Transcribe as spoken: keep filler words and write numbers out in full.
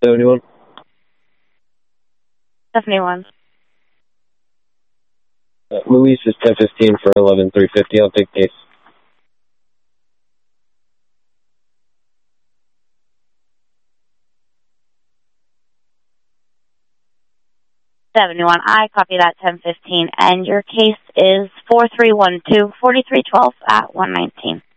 seventy-one. seventy-one. Uh, Luis is ten fifteen for eleven three fifty. I'll take case. seventy-one. I copy that ten fifteen. And your case is four three one two, four three one two at one nineteen.